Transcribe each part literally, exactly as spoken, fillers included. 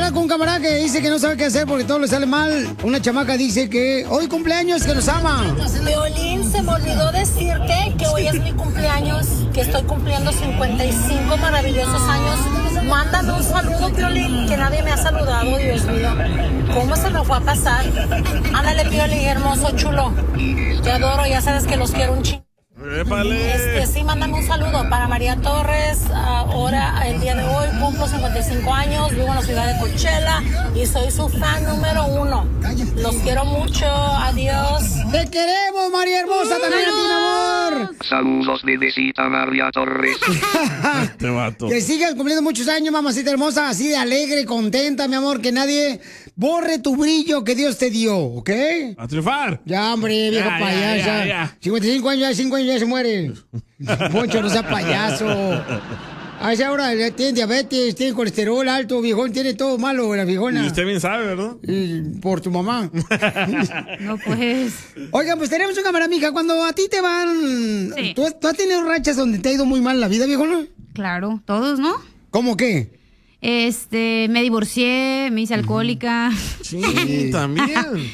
hablar con un camarada que dice que no sabe qué hacer porque todo le sale mal. Una chamaca dice que hoy cumpleaños, que nos ama. Violín, se me olvidó decirte que hoy es mi cumpleaños, que estoy cumpliendo cincuenta y cinco maravillosos años. Mándame un saludo, Violín, que nadie me ha saludado, Dios mío. ¿Cómo se me fue a pasar? Ándale, Violín, hermoso, chulo. Te adoro, ya sabes que los quiero un chingo. Este, sí, mándame un saludo para María Torres. Ahora, el día de hoy, cumplo cincuenta y cinco años, vivo en la ciudad de Coachella y soy su fan número uno. Los quiero mucho, adiós. ¡Te queremos, María Hermosa! ¡También a ti, mi amor! Saludos, bebecita María Torres. Este vato. Que sigas cumpliendo muchos años, mamacita hermosa, así de alegre, contenta, mi amor, que nadie borre tu brillo que Dios te dio, ¿ok? ¡A triunfar! Ya, hombre, viejo Ya, payasa. ya, ya, ya. cincuenta y cinco años, ya cinco años ya se muere. Poncho, no sea payaso. A esa hora tiene diabetes, tiene colesterol alto, viejón, tiene todo malo, la viejona. Y usted bien sabe, ¿verdad? Y por tu mamá. No, pues. Oigan, pues tenemos un camarada, mija. Cuando a ti te van... Sí. ¿Tú, ¿Tú has tenido rachas donde te ha ido muy mal la vida, viejona? Claro, todos, ¿no? ¿Cómo qué? Este, me divorcié, me hice alcohólica. Sí, también.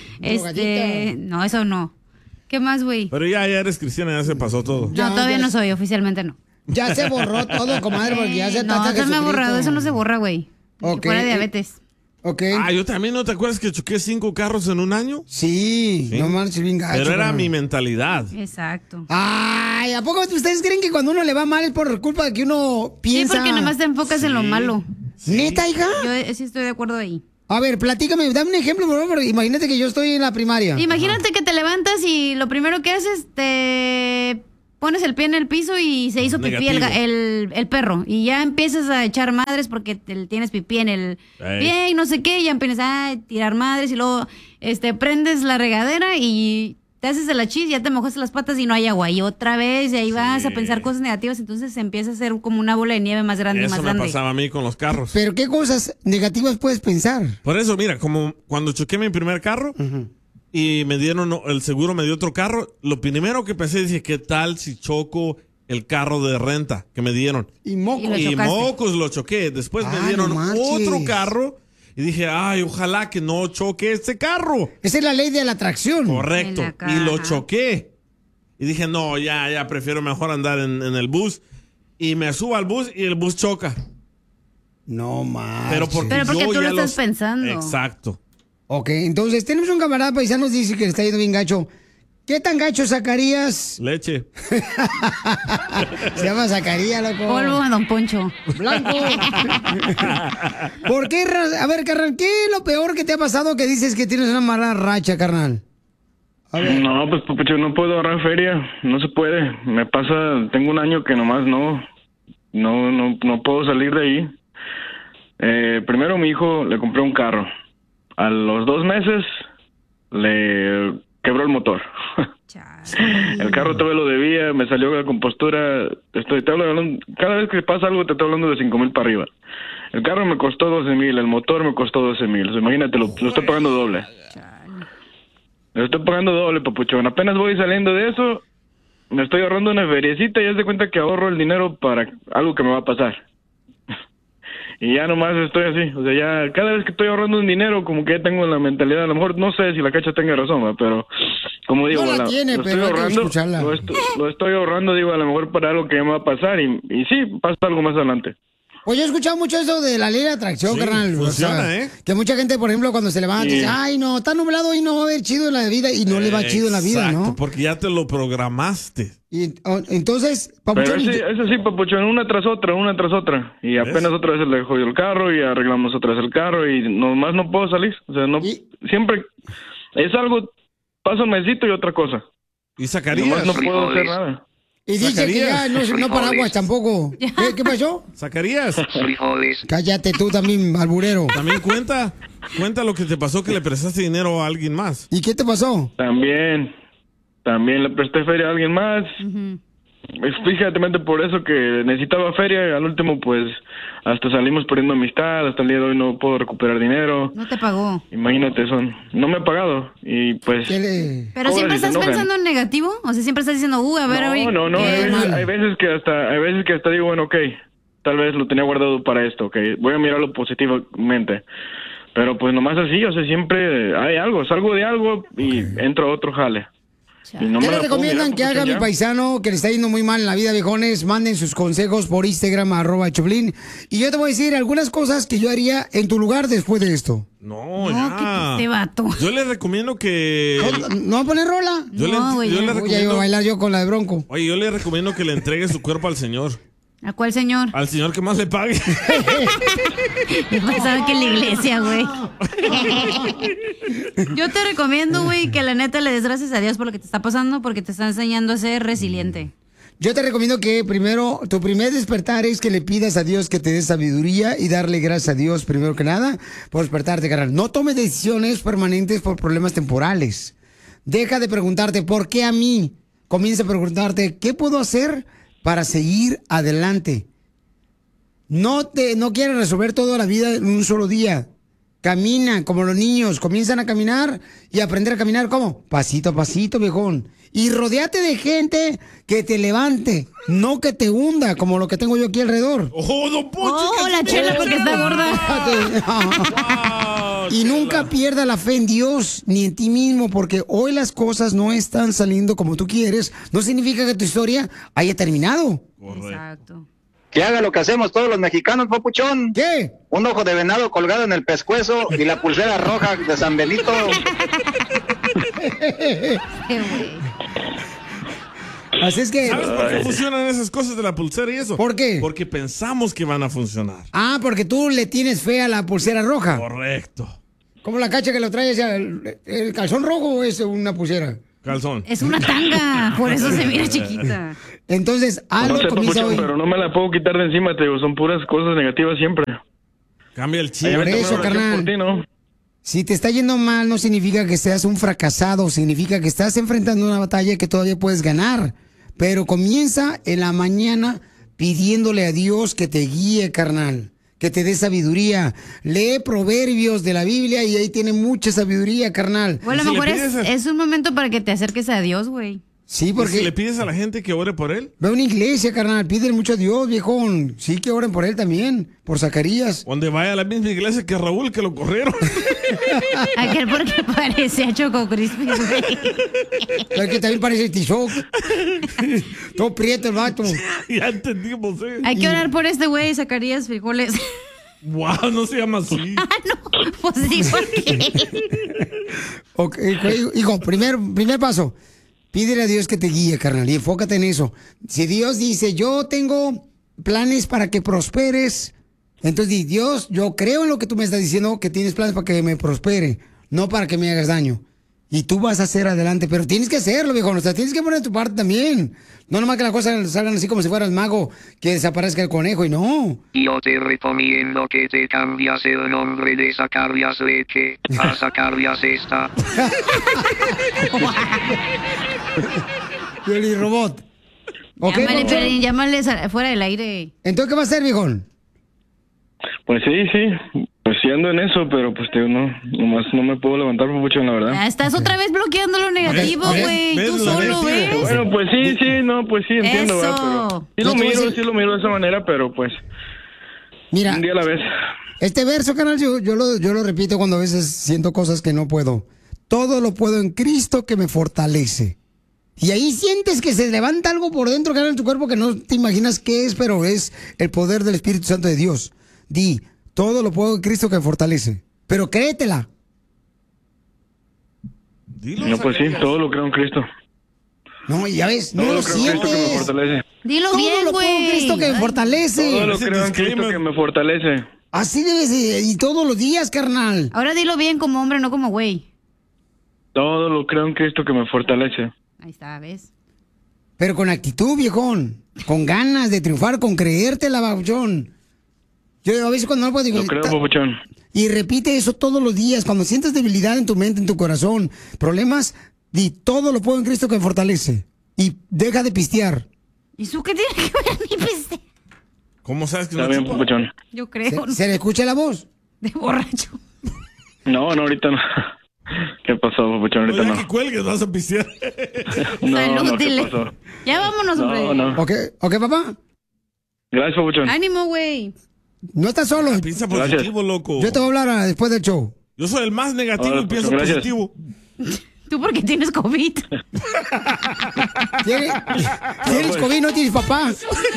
Este, no, eso no. ¿Qué más, güey? Pero ya, ya eres cristiana, ya se pasó todo. No, todavía no soy, oficialmente no. Ya se borró todo, comadre, porque ya se No, eso me ha borrado, eso no se borra, güey. Ok. Fuera diabetes. Ok. Ah, yo también, ¿no te acuerdas que choqué cinco carros en un año? Sí, Sí. no manches, bien gacho. Pero era carnal. mi mentalidad. Exacto. Ay, ¿a poco ustedes creen que cuando uno le va mal es por culpa de que uno piensa? Sí, porque nomás te enfocas en lo malo. ¿Neta, hija? Yo eh, sí estoy de acuerdo ahí. A ver, platícame, dame un ejemplo, por favor, porque imagínate que yo estoy en la primaria. Imagínate que te levantas y lo primero que haces, te pones el pie en el piso y se hizo pipí el, Negativo. el, el perro. Y ya empiezas a echar madres porque te, tienes pipí en el Ey. pie y no sé qué. Y ya empiezas a tirar madres y luego este, prendes la regadera y te haces de la chis, ya te mojaste las patas y no hay agua. Y otra vez, y ahí vas a pensar cosas negativas. Entonces se empieza a hacer como una bola de nieve más grande, Eso más me grande. pasaba a mí con los carros. Pero ¿qué cosas negativas puedes pensar? Por eso, mira, como cuando choqué mi primer carro y me dieron, el seguro me dio otro carro, lo primero que pensé, dije, ¿qué tal si choco el carro de renta que me dieron? Y moco. Y lo Y chocaste. mocos lo choqué. Después Ah, me dieron no marches. otro carro y dije, ay, ojalá que no choque este carro. Esa es la ley de la atracción. Correcto. En la Y lo caja. choqué. Y dije, no, ya, ya prefiero mejor andar en, en el bus. Y me subo al bus y el bus choca. No más. Pero porque, Pero porque yo tú lo ya estás los- pensando. Exacto. Ok, entonces tenemos un camarada paisano que dice que le está yendo bien gacho. ¿Qué tan gacho sacarías? Leche. Se llama Zacarías, loco. Polvo a Don Poncho. Blanco. ¿Por qué? ra- A ver, carnal, ¿qué es lo peor que te ha pasado que dices que tienes una mala racha, carnal? A ver. No, pues Papucho, no puedo ahorrar feria, no se puede. Me pasa, tengo un año que nomás no, no, no, no puedo salir de ahí. Eh, primero mi hijo le compré un carro. A los dos meses le quebró el motor. El carro todavía lo debía, me salió la compostura. Estoy, te hablo hablando- cada vez que pasa algo te estoy hablando de cinco mil para arriba. El carro me costó doce mil, el motor me costó doce mil. O sea, imagínate, lo, lo estoy pagando doble. Lo estoy pagando doble, papuchón. Apenas voy saliendo de eso, me estoy ahorrando una feriecita y ya se cuenta que ahorro el dinero para algo que me va a pasar. Y ya nomás estoy así. O sea, ya cada vez que estoy ahorrando un dinero, como que ya tengo la mentalidad. A lo mejor no sé si la cacha tenga razón, ¿va? Pero como digo, No la la- tiene, lo pero estoy hay que ahorrando. escucharla. Lo estoy, lo estoy ahorrando, digo, a lo mejor para algo que ya me va a pasar. Y, y sí, pasa algo más adelante. Pues yo he escuchado mucho eso de la ley de atracción, Sí, carnal. O funciona, sea, ¿eh? Que mucha gente, por ejemplo, cuando se levanta, Sí. dice, ay, no, está nublado y no va a haber chido en la vida. Y no le va chido en la vida, Exacto, ¿no? porque ya te lo programaste. Y o- entonces, Pero papuchón, sí, eso sí, papuchón, una tras otra, una tras otra. Y apenas otra vez le jodió el carro y arreglamos otra vez el carro y nomás no puedo salir. O sea, no, Y- siempre es algo, pasa un mesito y otra cosa. Y sacarías. Nomás no puedo hacer Frijoles. nada. y dice que ya no, no Frijoles. paraguas tampoco. ¿Qué, qué pasó? Sacarías. Frijoles. Cállate tú también, alburero. También cuenta, cuenta lo que te pasó que le prestaste dinero a alguien más. ¿Y qué te pasó? También, también le presté feria a alguien más. Es fíjate por eso que necesitaba feria y al último pues hasta salimos perdiendo amistad, hasta el día de hoy no puedo recuperar dinero. No te pagó. Imagínate, son, no me ha pagado y pues... ¿Qué le... Pero Cobran siempre y se estás enojan. pensando en negativo. O sea, siempre estás diciendo, uh, a ver, No, hoy. no, no, ¿qué hay veces, mal? hay veces que hasta, hay veces que hasta digo, bueno, ok, tal vez lo tenía guardado para esto, ok, voy a mirarlo positivamente. Pero pues nomás así, o sea, siempre hay algo, salgo de algo y entro a otro jale. Y no ¿Qué me le la puedo recomiendan mirar, que haga porque mi ya- paisano que le está yendo muy mal en la vida, viejones? Manden sus consejos por Instagram, arroba Choplin. Y yo te voy a decir algunas cosas que yo haría en tu lugar después de esto. No, No, ya. que este vato. Yo le recomiendo que... ¿No va a poner rola? Yo No, le, güey, yo ya. le Uy, ya iba a recomiendo... bailar yo con la de Bronco. Oye, yo le recomiendo que le entregue su cuerpo al Señor. ¿A cuál señor? Al Señor que más le pague. Yo pensaba que en la iglesia, güey. Yo te recomiendo, güey, que la neta le des gracias a Dios por lo que te está pasando, porque te está enseñando a ser resiliente. Yo te recomiendo que primero, tu primer despertar es que le pidas a Dios que te dé sabiduría y darle gracias a Dios primero que nada por despertarte, carnal. No tomes decisiones permanentes por problemas temporales. Deja de preguntarte, ¿por qué a mí? Comienza a preguntarte, ¿qué puedo hacer para seguir adelante? No te, no quieres resolver toda la vida en un solo día. Camina como los niños, comienzan a caminar y aprender a caminar, ¿cómo? Pasito a pasito, viejón. Y rodeate de gente que te levante, no que te hunda, como lo que tengo yo aquí alrededor. ¡Oh, don Poncho! Oh, la chela porque está gorda. Y nunca pierda la fe en Dios ni en ti mismo, porque hoy las cosas no están saliendo como tú quieres. No significa que tu historia haya terminado. Exacto. Que haga lo que hacemos todos los mexicanos, papuchón. ¿Qué? Un ojo de venado colgado en el pescuezo y la pulsera roja de San Benito. Así es que... ¿Sabes por qué funcionan esas cosas de la pulsera y eso? ¿Por qué? Porque pensamos que van a funcionar. Ah, porque tú le tienes fe a la pulsera roja. Correcto. ¿Cómo la cacha que lo trae? ¿El, el calzón rojo o es una pulsera? Calzón. Es una tanga, por eso se mira chiquita. Entonces, No algo sé, comienza papuchón, hoy. pero no me la puedo quitar de encima, te digo, son puras cosas negativas siempre. Cambia el chip. Ahí Por me tomé eso, una oración carnal. por ti, ¿no? Si te está yendo mal, no significa que seas un fracasado, significa que estás enfrentando una batalla que todavía puedes ganar. Pero comienza en la mañana pidiéndole a Dios que te guíe, carnal, que te dé sabiduría. Lee proverbios de la Biblia y ahí tiene mucha sabiduría, carnal. Bueno, a lo ¿Y si le mejor es, pides a- es un momento para que te acerques a Dios, güey. Sí, ¿Y porque si le pides a la gente que ore por él? ve a una iglesia, carnal, pídele mucho a Dios, viejón. Sí, que oren por él también, por Zacarías. Donde vaya a la misma iglesia que Raúl, que lo corrieron. Aquel porque parece a Choco Crispy, güey. Es que también parece Tizoc. Todo prieto el vato. Ya entendimos, ¿eh? Hay que orar por este güey, Zacarías Frijoles. Wow, no se llama así. Ah, no, pues sí, ¿por qué? Ok, hijo, primer, primer paso. Pídele a Dios que te guíe, carnal, y enfócate en eso. Si Dios dice, yo tengo planes para que prosperes, entonces di, Dios, yo creo en lo que tú me estás diciendo, que tienes planes para que me prospere, no para que me hagas daño. Y tú vas a hacer adelante, pero tienes que hacerlo, viejo, o sea, tienes que poner tu parte también. No nomás que las cosas salgan así como si fuera el mago, que desaparezca el conejo, y no. Yo te recomiendo que te cambias el nombre de Zacarías Leche a Zacarías Esta. Pioli Robot. Ok, Llámale, Poncho. Piolín, llámale sa- fuera del aire. Entonces, ¿qué va a hacer, viejón? Pues sí, sí, pues sí ando en eso, pero pues te digo, no, nomás no me puedo levantar, papuchón, la verdad. Ah, estás otra vez bloqueando lo negativo, Ok, güey. ¿ves Tú lo solo, negativo? ¿ves? Bueno, pues sí, sí, no, pues sí, entiendo, Eso. ¿verdad? Pero sí Yo lo te voy a miro, decir- sí lo miro de esa manera, pero pues Mira, un día a la vez. este verso, canal, yo, yo, lo, yo lo repito cuando a veces siento cosas que no puedo. Todo lo puedo en Cristo que me fortalece. Y ahí sientes que se levanta algo por dentro, canal, en tu cuerpo que no te imaginas qué es, pero es el poder del Espíritu Santo de Dios. Di, todo lo puedo en Cristo que me fortalece. Pero créetela. Dilo, No, pues sí, Zacarías. todo lo creo en Cristo. No, ya ves, no Todo lo lo creo en Cristo que me sientes. fortalece. Dilo Todo bien, lo puedo en güey. Cristo que me Todo fortalece. lo Ese creo en Cristo disclaimer. que me fortalece. Así debes de, y todos los días, carnal. Ahora dilo bien como hombre, no como güey. Todo lo creo en Cristo que me fortalece. Ahí está, ¿ves? Pero con actitud, viejón. Con ganas de triunfar, con creértela, babuchón. Yo a veces cuando no puedo digo... Lo creo, "Ta-". papuchón. Y repite eso todos los días. Cuando sientes debilidad en tu mente, en tu corazón, problemas, di todo lo puedo en Cristo que me fortalece. Y deja de pistear. ¿Y eso qué tiene que ver mi peste? ¿Cómo sabes que Está no bien, chupa? papuchón. Yo creo, ¿Se, se le escucha la voz? de borracho. No, no, ahorita no. ¿Qué pasó, papuchón? Ahorita Oye, no. que cuelgues, vas a pistear. No, no, ¿qué Salúdile. pasó? Ya vámonos, hombre. No, no. ¿Ok, okay, papá? Gracias, papuchón. Ánimo, güey. No estás solo. Piensa positivo, loco. Yo te voy a hablar después del show. Yo soy el más negativo Hola, y pienso gracias. positivo. Tú porque tienes COVID. ¿Tienes, ¿tienes COVID? ¿No tienes papá?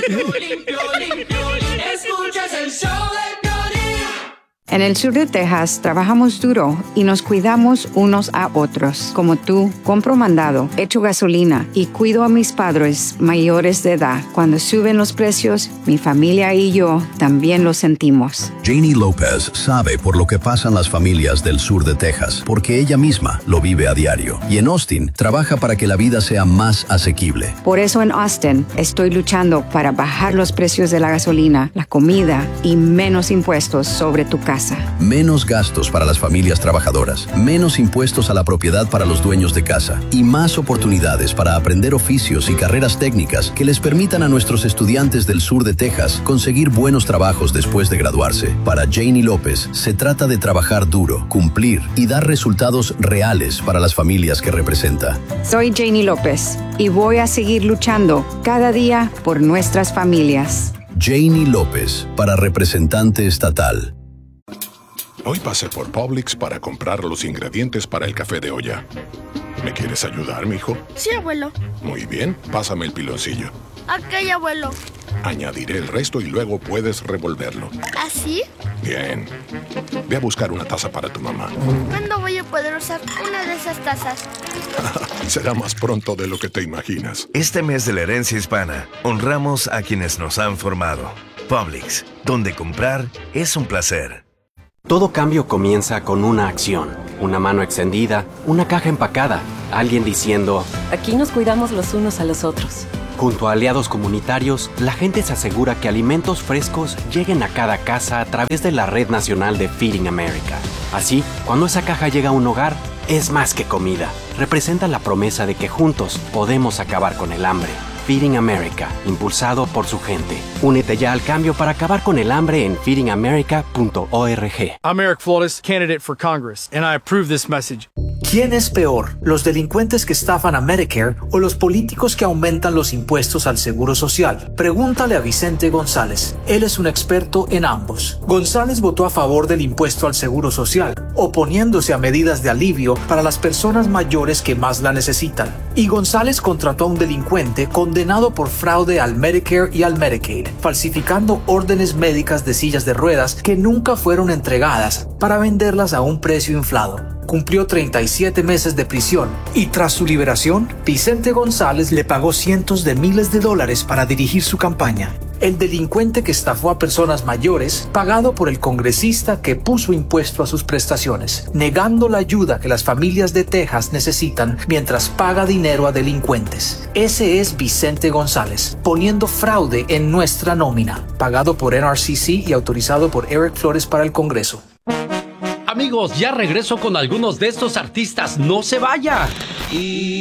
Escuchas el show de Piolín. En el sur de Texas trabajamos duro y nos cuidamos unos a otros. Como tú, compro mandado, echo gasolina y cuido a mis padres mayores de edad. Cuando suben los precios, mi familia y yo también lo sentimos. Janie López sabe por lo que pasan las familias del sur de Texas, porque ella misma lo vive a diario. Y en Austin trabaja para que la vida sea más asequible. Por eso en Austin estoy luchando para bajar los precios de la gasolina, la comida y menos impuestos sobre tu casa. Menos gastos para las familias trabajadoras, menos impuestos a la propiedad para los dueños de casa y más oportunidades para aprender oficios y carreras técnicas que les permitan a nuestros estudiantes del sur de Texas conseguir buenos trabajos después de graduarse. Para Janie López, se trata de trabajar duro, cumplir y dar resultados reales para las familias que representa. Soy Janie López y voy a seguir luchando cada día por nuestras familias. Janie López, para representante estatal. Hoy pasé por Publix para comprar los ingredientes para el café de olla. ¿Me quieres ayudar, mijo? Sí, abuelo. Muy bien, pásame el piloncillo. Ok, abuelo. Añadiré el resto y luego puedes revolverlo. ¿Así? Bien. Ve a buscar una taza para tu mamá. ¿Cuándo voy a poder usar una de esas tazas? Será más pronto de lo que te imaginas. Este mes de la herencia hispana, honramos a quienes nos han formado. Publix, donde comprar es un placer. Todo cambio comienza con una acción, una mano extendida, una caja empacada, alguien diciendo, aquí nos cuidamos los unos a los otros. Junto a aliados comunitarios, la gente se asegura que alimentos frescos lleguen a cada casa a través de la Red Nacional de Feeding America. Así, cuando esa caja llega a un hogar, es más que comida. Representa la promesa de que juntos podemos acabar con el hambre. Feeding America, impulsado por su gente. Únete ya al cambio para acabar con el hambre en feeding america punto org. I'm Eric Flores, candidate for Congress, and I approve this message. ¿Quién es peor, los delincuentes que estafan a Medicare o los políticos que aumentan los impuestos al Seguro Social? Pregúntale a Vicente González. Él es un experto en ambos. González votó a favor del impuesto al Seguro Social, oponiéndose a medidas de alivio para las personas mayores que más la necesitan. Y González contrató a un delincuente condenado por fraude al Medicare y al Medicaid, falsificando órdenes médicas de sillas de ruedas que nunca fueron entregadas para venderlas a un precio inflado. Cumplió treinta y siete meses de prisión y tras su liberación, Vicente González le pagó cientos de miles de dólares para dirigir su campaña. El delincuente que estafó a personas mayores, pagado por el congresista que puso impuesto a sus prestaciones, negando la ayuda que las familias de Texas necesitan mientras paga dinero a delincuentes. Ese es Vicente González, poniendo fraude en nuestra nómina, pagado por N R C C y autorizado por Eric Flores para el Congreso. Amigos, ya regreso con algunos de estos artistas. ¡No se vaya! Y